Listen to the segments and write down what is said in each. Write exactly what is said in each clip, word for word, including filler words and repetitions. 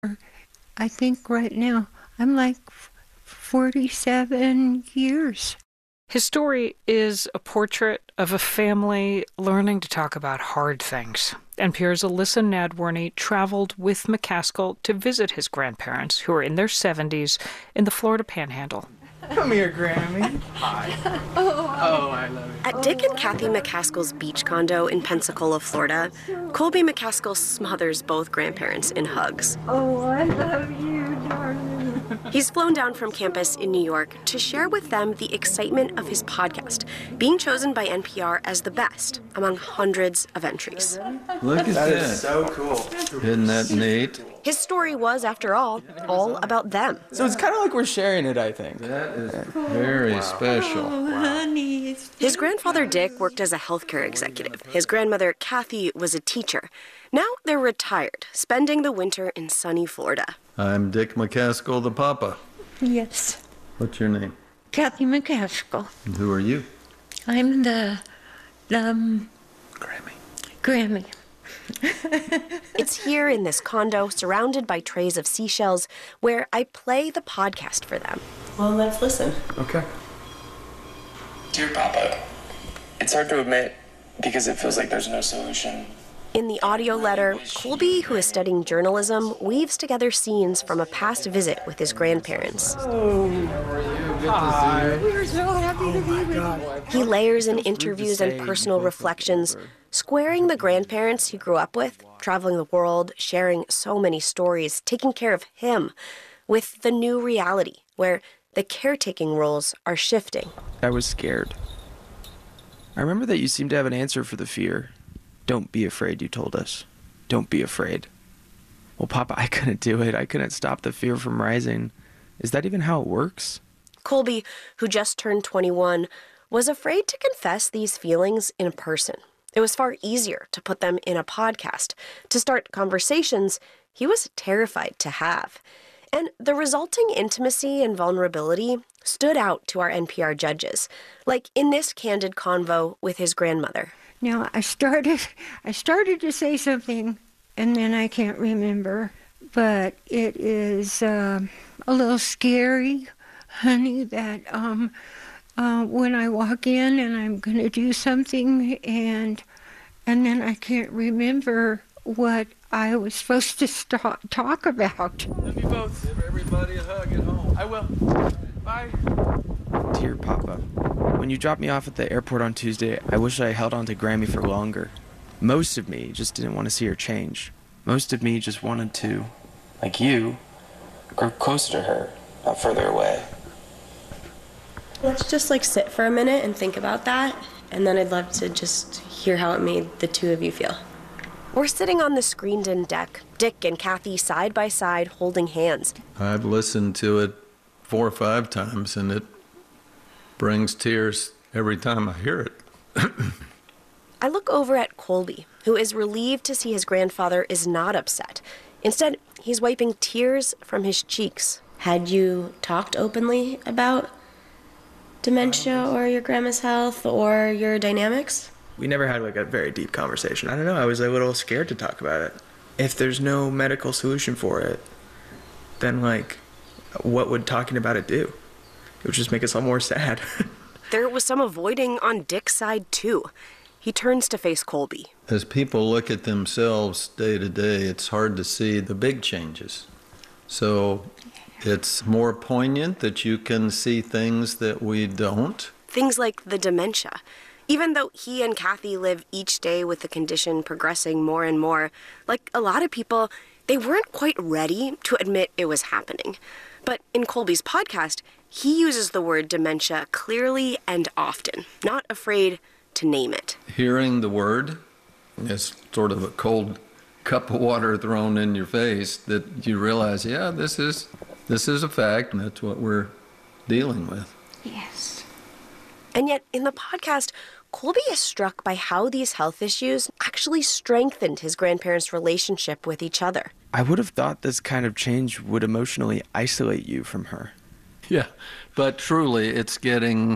I think right now I'm like forty-seven years. His story is a portrait of a family learning to talk about hard things. N P R's Alyssa Nadworny traveled with McCaskill to visit his grandparents, who are in their seventies, in the Florida Panhandle. Come here, Grammy. Hi. Oh, Oh, I love it. At Dick and Kathy McCaskill's beach condo in Pensacola, Florida, Colby McCaskill smothers both grandparents in hugs. oh, I love you, darling. He's flown down from campus in New York to share with them the excitement of his podcast, being chosen by N P R as the best among hundreds of entries. Look at That that. is so cool. Isn't that neat? His story was, after all, all about them. So it's kind of like we're sharing it, I think. That is very special. Oh, honey. It's His grandfather Dick worked as a healthcare executive. His grandmother Kathy was a teacher. Now they're retired, spending the winter in sunny Florida. I'm Dick McCaskill, the papa. Yes, What's your name? Kathy McCaskill. And who are you? I'm the, um, Grammy. Grammy. It's here in this condo, surrounded by trays of seashells, where I play the podcast for them. Well, let's listen. Okay. Dear Papa, it's hard to admit because it feels like there's no solution. In the audio letter, Colby, who is studying journalism, weaves together scenes from a past visit with his grandparents. We're so happy to be with you. He layers in interviews and personal reflections, squaring the grandparents he grew up with, traveling the world, sharing so many stories, taking care of him, with the new reality where the caretaking roles are shifting. I was scared. I remember that you seemed to have an answer for the fear. Don't be afraid, you told us. Don't be afraid. Well, Papa, I couldn't do it. I couldn't stop the fear from rising. Is that even how it works? Colby, who just turned twenty-one, was afraid to confess these feelings in person. It was far easier to put them in a podcast, to start conversations he was terrified to have. And the resulting intimacy and vulnerability stood out to our N P R judges, like in this candid convo with his grandmother. Now, I started, I started to say something, and then I can't remember, but it is uh, a little scary, honey, that um, uh, when I walk in and I'm going to do something, and and then I can't remember what I was supposed to st- talk about. Love you both. Give everybody a hug at home. I will. Bye. Dear Papa, when you dropped me off at the airport on Tuesday, I wish I held on to Grammy for longer. Most of me just didn't want to see her change. Most of me just wanted to, like you, grow closer to her, not further away. Let's just like sit for a minute and think about that, and then I'd love to just hear how it made the two of you feel. We're sitting on the screened-in deck, Dick and Kathy side by side holding hands. I've listened to it four or five times, and it brings tears every time I hear it. I look over at Colby, who is relieved to see his grandfather is not upset. Instead, he's wiping tears from his cheeks. Had you talked openly about dementia or your grandma's health or your dynamics? We never had like a very deep conversation. I don't know, I was a little scared to talk about it. If there's no medical solution for it, then like, what would talking about it do? It would just make us all more sad. There was some avoiding on Dick's side, too. He turns to face Colby. As people look at themselves day to day, it's hard to see the big changes. So it's more poignant that you can see things that we don't. Things like the dementia. Even though he and Kathy live each day with the condition progressing more and more, like a lot of people, they weren't quite ready to admit it was happening. But in Colby's podcast, he uses the word dementia clearly and often, not afraid to name it. Hearing the word is sort of a cold cup of water thrown in your face that you realize, yeah, this is this is a fact, and that's what we're dealing with. Yes. And yet, in the podcast, Colby is struck by how these health issues actually strengthened his grandparents' relationship with each other. I would have thought this kind of change would emotionally isolate you from her. Yeah, but truly, it's getting,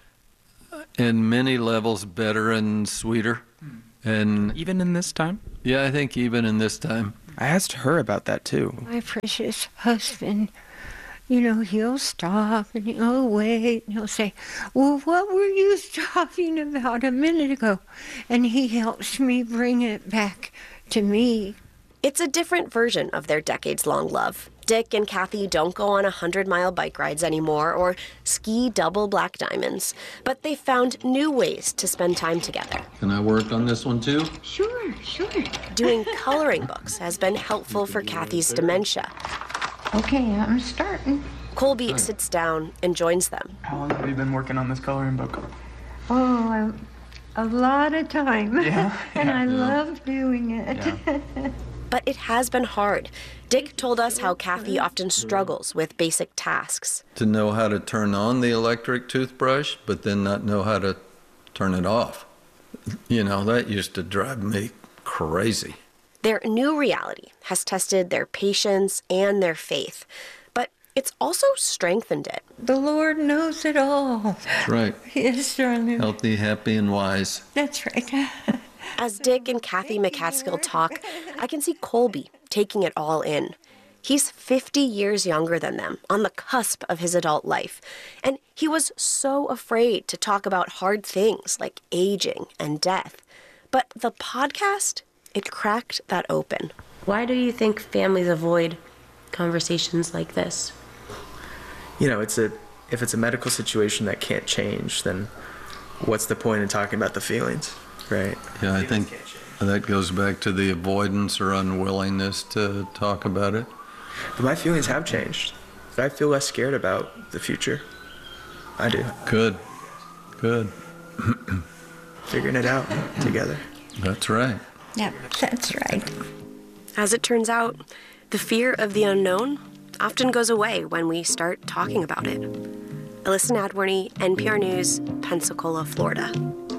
in many levels, better and sweeter. And Even in this time? yeah, I think even in this time. I asked her about that too. My precious husband, you know, he'll stop and he'll wait and he'll say, well, what were you talking about a minute ago? And he helps me bring it back to me. It's a different version of their decades-long love. Dick and Kathy don't go on hundred-mile bike rides anymore or ski double black diamonds, but they found new ways to spend time together. Can I work on this one too? Sure, sure. Doing coloring books has been helpful for Kathy's dementia. Okay, I'm starting. Colby sits down and joins them. How long have you been working on this coloring book? Oh, I'm, a lot of time. Yeah? and Yeah. I love doing it. Yeah. But it has been hard. Dick told us how Kathy often struggles with basic tasks. To know how to turn on the electric toothbrush, but then not know how to turn it off. You know, that used to drive me crazy. Their new reality has tested their patience and their faith, but it's also strengthened it. The Lord knows it all. That's right. Yes, darling. Healthy, happy, and wise. That's right. As Dick and Kathy McCaskill talk, I can see Colby taking it all in. He's fifty years younger than them, on the cusp of his adult life, and he was so afraid to talk about hard things like aging and death. But the podcast, it cracked that open. Why do you think families avoid conversations like this? You know, it's a if it's a medical situation that can't change, then what's the point in talking about the feelings, right? Yeah, I think that goes back to the avoidance or unwillingness to talk about it. But my feelings have changed. I feel less scared about the future. I do. Good. Good. Figuring it out together. That's right. Yep, that's right. As it turns out, the fear of the unknown often goes away when we start talking about it. Alyssa Nadworny, N P R News, Pensacola, Florida.